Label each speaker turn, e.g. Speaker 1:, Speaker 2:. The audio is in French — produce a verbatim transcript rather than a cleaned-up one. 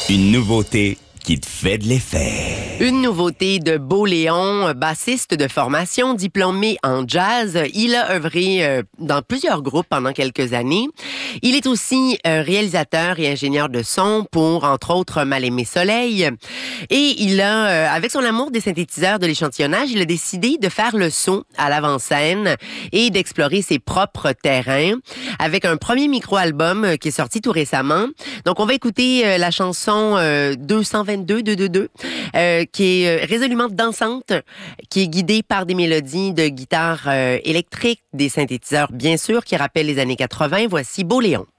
Speaker 1: Une nouveauté qui te fait de l'effet.
Speaker 2: Une nouveauté de Beau Léon, bassiste de formation, diplômé en jazz. Il a œuvré euh, dans plusieurs groupes pendant quelques années. Il est aussi euh, réalisateur et ingénieur de son pour, entre autres, Mal-Aimé Soleil. Et il a, euh, avec son amour des synthétiseurs de l'échantillonnage, il a décidé de faire le saut à l'avant-scène et d'explorer ses propres terrains avec un premier micro-album euh, qui est sorti tout récemment. Donc, on va écouter euh, la chanson euh, deux cent vingt-deux deux deux deux, euh, qui est résolument dansante, qui est guidée par des mélodies de guitare euh, électrique, des synthétiseurs bien sûr, qui rappellent les années quatre-vingts. Voici Beau Léon.